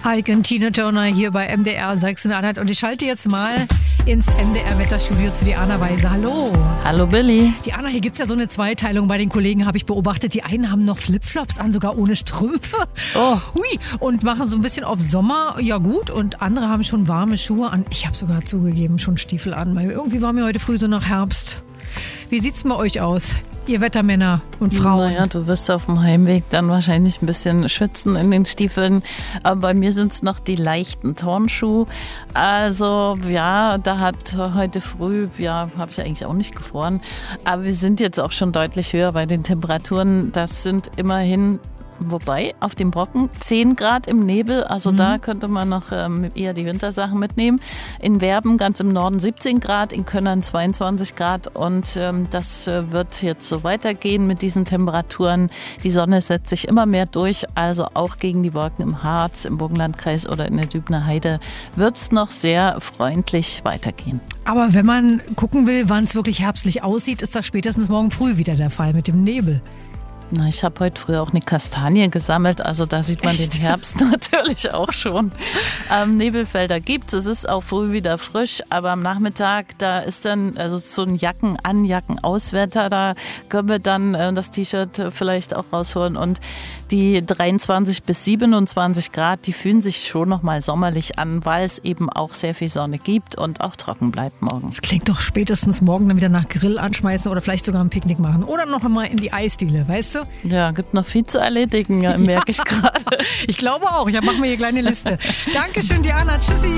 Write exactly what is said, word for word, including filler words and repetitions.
Ike und Tina Turner hier bei M D R Sachsen-Anhalt und ich schalte jetzt mal ins M D R-Wetterstudio zu Diana Weise. Hallo. Hallo Billy. Diana, hier gibt es ja so eine Zweiteilung bei den Kollegen, habe ich beobachtet. Die einen haben noch Flipflops an, sogar ohne Strümpfe. Oh. Hui. Und machen so ein bisschen auf Sommer, ja gut. Und andere haben schon warme Schuhe an. Ich habe sogar zugegeben, schon Stiefel an, weil irgendwie war mir heute früh so nach Herbst. Wie sieht's bei euch aus? Ihr Wettermänner und Frauen. Naja, du wirst auf dem Heimweg dann wahrscheinlich ein bisschen schwitzen in den Stiefeln. Aber bei mir sind es noch die leichten Turnschuhe. Also ja, da hat heute früh, ja, habe ich eigentlich auch nicht gefroren. Aber wir sind jetzt auch schon deutlich höher bei den Temperaturen. Das sind immerhin... Wobei, auf dem Brocken zehn Grad im Nebel, also mhm. da könnte man noch ähm, eher die Wintersachen mitnehmen. In Werben ganz im Norden siebzehn Grad, in Könnern zweiundzwanzig Grad und ähm, das äh, wird jetzt so weitergehen mit diesen Temperaturen. Die Sonne setzt sich immer mehr durch, also auch gegen die Wolken im Harz, im Burgenlandkreis oder in der Dübner Heide wird es noch sehr freundlich weitergehen. Aber wenn man gucken will, wann es wirklich herbstlich aussieht, ist das spätestens morgen früh wieder der Fall mit dem Nebel. Na, ich habe heute früh auch eine Kastanie gesammelt, also da sieht man Echt? Den Herbst natürlich auch schon. Ähm, Nebelfelder gibt es, es ist auch früh wieder frisch, aber am Nachmittag, da ist dann also so ein Jacken an, Jacken Auswetter, da können wir dann äh, das T-Shirt vielleicht auch rausholen und die dreiundzwanzig bis siebenundzwanzig Grad, die fühlen sich schon nochmal sommerlich an, weil es eben auch sehr viel Sonne gibt und auch trocken bleibt morgen. Das klingt doch spätestens morgen dann wieder nach Grill anschmeißen oder vielleicht sogar ein Picknick machen oder noch einmal in die Eisdiele, weißt du? Ja, gibt noch viel zu erledigen, ja, merke ich gerade. Ich glaube auch. Ich mache mir hier eine kleine Liste. Dankeschön, Diana. Tschüssi.